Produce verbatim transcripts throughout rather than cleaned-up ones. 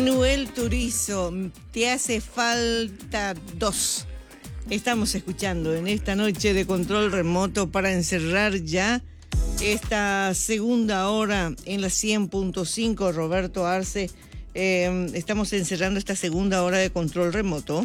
Manuel Turizo, te hace falta dos. Estamos escuchando en esta noche de control remoto para encerrar ya esta segunda hora en la cien punto cinco. Roberto Arce, eh, estamos encerrando esta segunda hora de control remoto.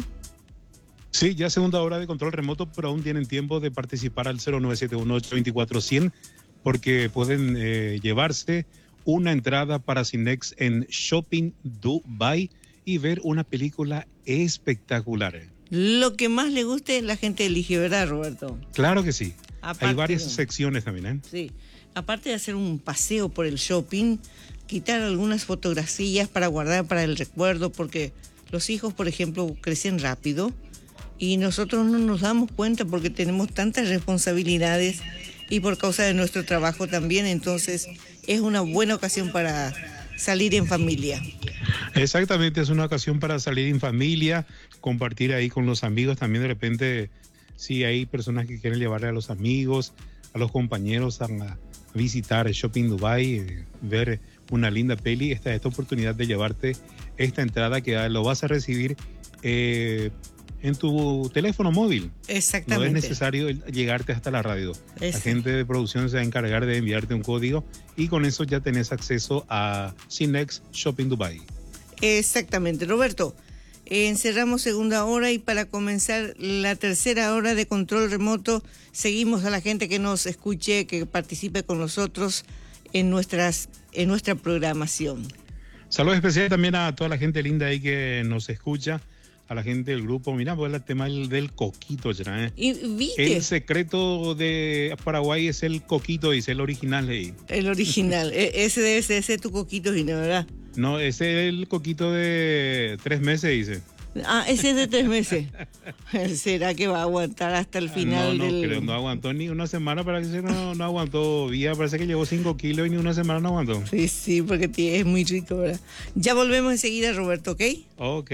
Sí, ya segunda hora de control remoto, pero aún tienen tiempo de participar al cero nueve siete uno ocho dos cuatro cero cero porque pueden eh, llevarse una entrada para Cinex en Shopping Dubai y ver una película espectacular. Lo que más le guste la gente elige, ¿verdad, Roberto? Claro que sí. Aparte, hay varias secciones también, ¿eh? Sí. Aparte de hacer un paseo por el shopping, quitar algunas fotografías para guardar para el recuerdo, porque los hijos, por ejemplo, crecen rápido y nosotros no nos damos cuenta porque tenemos tantas responsabilidades y por causa de nuestro trabajo también, entonces es una buena ocasión para salir en familia. Exactamente, es una ocasión para salir en familia, compartir ahí con los amigos, también de repente si hay personas que quieren llevarle a los amigos, a los compañeros a, a visitar Shopping Dubai, eh, ver una linda peli, esta, esta oportunidad de llevarte esta entrada que lo vas a recibir eh, en tu teléfono móvil. Exactamente. No es necesario llegarte hasta la radio. Es... La gente de producción se va a encargar de enviarte un código y con eso ya tenés acceso a Cinex Shopping Dubai. Exactamente. Roberto, encerramos segunda hora y para comenzar la tercera hora de control remoto, seguimos a la gente que nos escuche, que participe con nosotros en, nuestras, en nuestra programación. Saludos especiales también a toda la gente linda ahí que nos escucha. A la gente del grupo, mira, pues el tema del, del coquito, ¿eh? ¿Y viste? El secreto de Paraguay es el coquito, dice, el original ahí. El original, ese debe ser ese tu coquito, ¿verdad? No, ese es el coquito de tres meses, dice. Ah, ese es de tres meses. ¿Será que va a aguantar hasta el final? No, no, del... creo, no aguantó ni una semana, para que no, no aguantó vía, parece que llevó cinco kilos y ni una semana no aguantó. Sí, sí, porque es muy rico, ¿verdad? Ya volvemos enseguida, Roberto, ¿ok? Ok.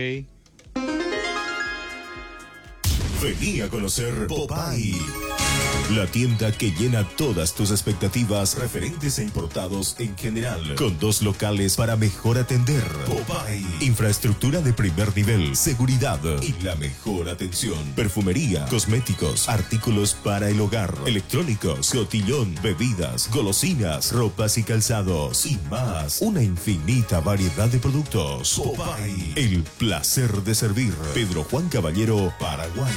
Vení a conocer Popeye, la tienda que llena todas tus expectativas referentes a importados en general, con dos locales para mejor atender. Popeye, infraestructura de primer nivel, seguridad y la mejor atención. Perfumería, cosméticos, artículos para el hogar, electrónicos, cotillón, bebidas, golosinas, ropas y calzados y más. Una infinita variedad de productos. Popeye, el placer de servir. Pedro Juan Caballero, Paraguay.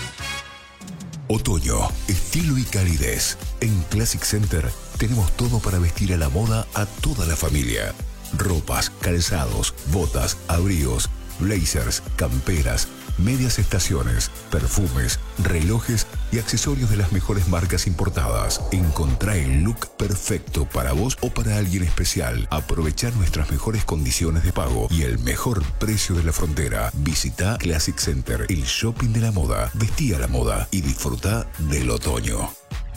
Otoño, estilo y calidez. En Classic Center tenemos todo para vestir a la moda a toda la familia. Ropas, calzados, botas, abrigos, blazers, camperas, medias estaciones, perfumes, relojes y accesorios de las mejores marcas importadas. Encontrá el look perfecto para vos o para alguien especial. Aprovechá nuestras mejores condiciones de pago y el mejor precio de la frontera. Visita Classic Center, el shopping de la moda. Vestí a la moda y disfruta del otoño.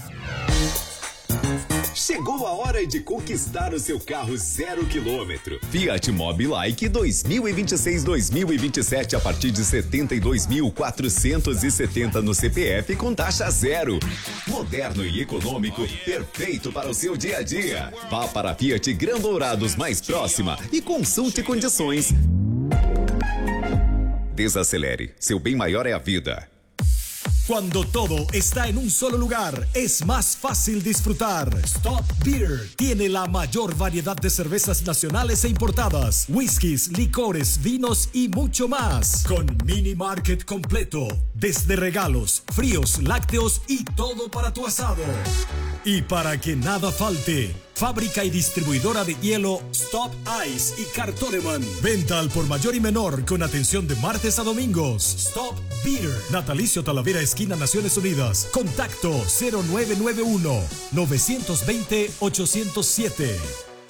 Chegou a hora de conquistar o seu carro zero quilômetro. Fiat Mobi Like dois mil e vinte e seis dois mil e vinte e sete a partir de setenta e dois mil quatrocentos e setenta no C P F com taxa zero. Moderno e econômico, perfeito para o seu dia a dia. Vá para a Fiat Gran Dourados mais próxima e consulte condições. Desacelere, seu bem maior é a vida. Cuando todo está en un solo lugar, es más fácil disfrutar. Stop Beer tiene la mayor variedad de cervezas nacionales e importadas, whiskies, licores, vinos y mucho más. Con mini market completo, desde regalos, fríos, lácteos y todo para tu asado. Y para que nada falte, fábrica y distribuidora de hielo Stop Ice y Cartoneman. Venta al por mayor y menor con atención de martes a domingos. Stop Beer. Natalicio Talavera, esquina Naciones Unidas. Contacto cero nueve nueve uno, nueve dos cero, ocho cero siete.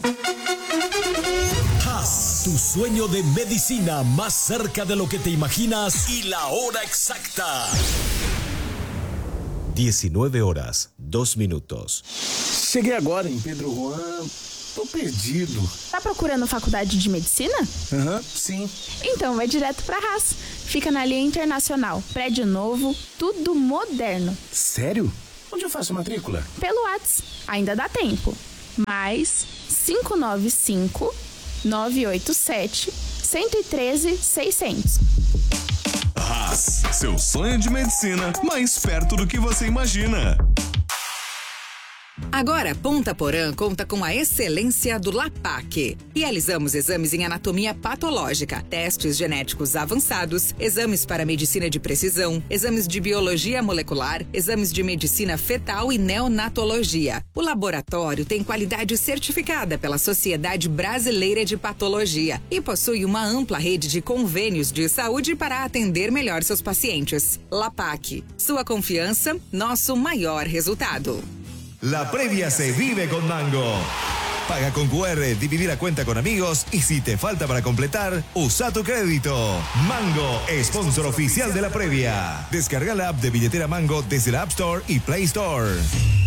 Haz tu sueño de medicina más cerca de lo que te imaginas y la hora exacta. dezenove horas, dois minutos. Cheguei agora em Pedro Juan. Tô perdido. Tá procurando faculdade de medicina? Aham, uhum, sim. Então vai direto pra Haas. Fica na linha Internacional. Prédio novo, tudo moderno. Sério? Onde eu faço matrícula? Pelo WhatsApp. Ainda dá tempo. Mais cinco nove cinco, nove oito sete, cento e treze, seiscentos. Haas, seu sonho de medicina mais perto do que você imagina. Agora, Ponta Porã conta com a excelência do LAPAC. Realizamos exames em anatomia patológica, testes genéticos avançados, exames para medicina de precisão, exames de biologia molecular, exames de medicina fetal e neonatologia. O laboratório tem qualidade certificada pela Sociedade Brasileira de Patologia e possui uma ampla rede de convênios de saúde para atender melhor seus pacientes. LAPAC, sua confiança, nosso maior resultado. La previa se vive con Mango. Paga con Q R, dividir la cuenta con amigos y si te falta para completar, usa tu crédito. Mango, sponsor oficial de la previa. Descarga la app de billetera Mango desde la App Store y Play Store.